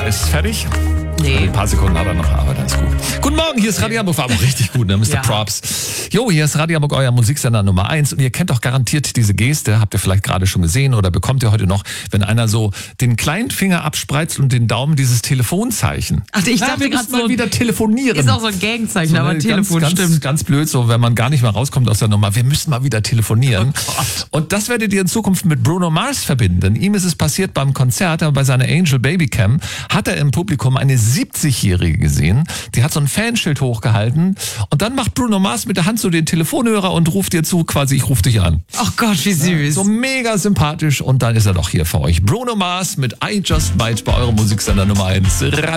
ist fertig. Nee. Ein paar Sekunden hat er noch, aber dann ist gut. Guten Morgen, hier ist Radio Hamburg, war aber richtig gut, ne, Mr. Ja. Props. Jo, hier ist Radio Hamburg, euer Musiksender Nummer 1 und ihr kennt doch garantiert diese Geste, habt ihr vielleicht gerade schon gesehen oder bekommt ihr heute noch, wenn einer so den kleinen Finger abspreizt und den Daumen, dieses Telefonzeichen. Ach, ich dachte wir gerade müssen mal so, wieder telefonieren. ist auch so ein Gegenzeichen, aber ne, Telefon ganz, stimmt. Ganz blöd, so wenn man gar nicht mehr rauskommt aus der Nummer. Wir müssen mal wieder telefonieren. Oh Gott. Und das werdet ihr in Zukunft mit Bruno Mars verbinden. Denn ihm ist es passiert beim Konzert, aber bei seiner Angel Baby Cam hat er im Publikum eine 70-Jährige gesehen. Die hat so ein Fanschild hochgehalten und dann macht Bruno Mars mit der Hand so den Telefonhörer und ruft ihr zu, quasi ich rufe dich an. Ach Gott, wie süß. So mega sympathisch und dann ist er doch hier für euch. Bruno Mars mit I Just Might bei eurem Musiksender Nummer 1.